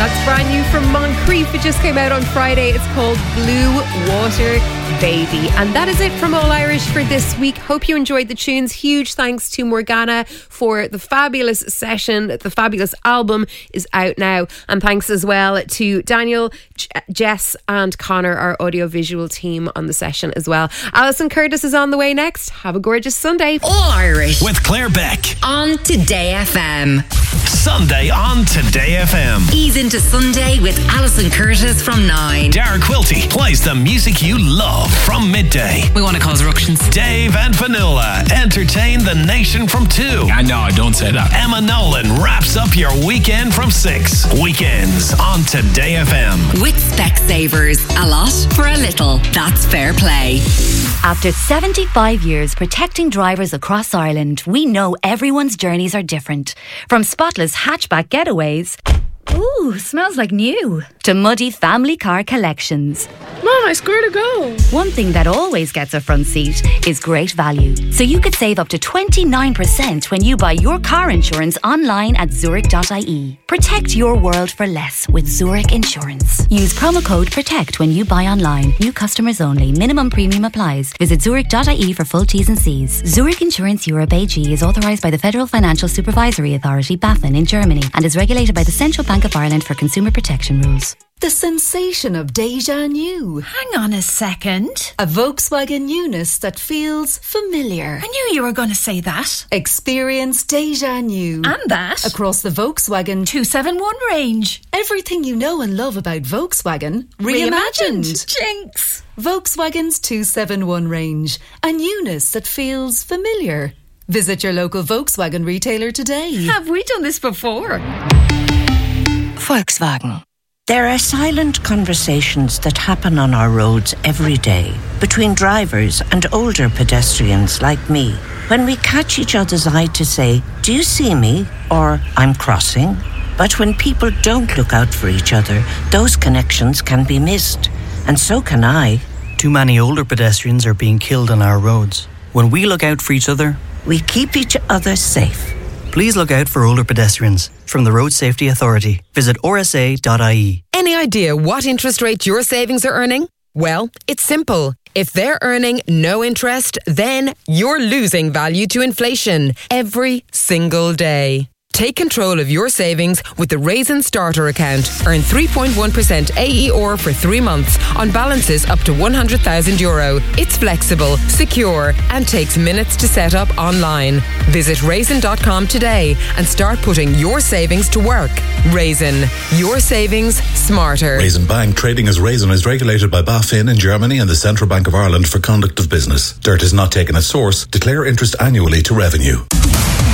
That's brand new from Moncrief. It just came out on Friday. It's called Blue Water Baby. And that is it from All Irish for this week. Hope you enjoyed the tunes. Huge thanks to Morgana for the fabulous session. The fabulous album is out now. And thanks as well to Daniel, Jess and Connor, our audiovisual team on the session as well. Alison Curtis is on the way next. Have a gorgeous Sunday. All Irish with Claire Beck on Today FM. Sunday on Today FM. Ease into Sunday with Alison Curtis from 9. Dara Quilty plays the music you love from midday. We want to cause ructions. Dave and Vanilla entertain the nation from 2. No, don't say that. Emma Nolan wraps up your weekend from 6. Weekends on Today FM. With Specsavers. A lot for a little. That's fair play. After 75 years protecting drivers across Ireland, we know everyone's journeys are different. From spotless hatchback getaways, ooh, smells like new, to muddy family car collections. Mom, I scored a goal. One thing that always gets a front seat is great value. So you could save up to 29% when you buy your car insurance online at Zurich.ie. Protect your world for less with Zurich Insurance. Use promo code PROTECT when you buy online. New customers only. Minimum premium applies. Visit Zurich.ie for full T's and C's. Zurich Insurance Europe AG is authorised by the Federal Financial Supervisory Authority, BaFin, in Germany, and is regulated by the Central Bank of Ireland for consumer protection rules. The sensation of déjà new. Hang on a second. A Volkswagen newness that feels familiar. I knew you were going to say that. Experience déjà new. And that. Across the Volkswagen 271 range. Everything you know and love about Volkswagen reimagined. Jinx. Volkswagen's 271 range. A newness that feels familiar. Visit your local Volkswagen retailer today. Have we done this before? Volkswagen. There are silent conversations that happen on our roads every day between drivers and older pedestrians like me. When we catch each other's eye to say, "Do you see me?" or "I'm crossing." But when people don't look out for each other, those connections can be missed. And so can I. Too many older pedestrians are being killed on our roads. When we look out for each other, we keep each other safe. Please look out for older pedestrians. From the Road Safety Authority. Visit rsa.ie. Any idea what interest rate your savings are earning? Well, it's simple. If they're earning no interest, then you're losing value to inflation every single day. Take control of your savings with the Raisin Starter account. Earn 3.1% AER for 3 months on balances up to €100,000. It's flexible, secure, and takes minutes to set up online. Visit raisin.com today and start putting your savings to work. Raisin, your savings smarter. Raisin Bank, trading as Raisin, is regulated by BaFin in Germany and the Central Bank of Ireland for conduct of business. Dirt is not taken at source. Declare interest annually to revenue.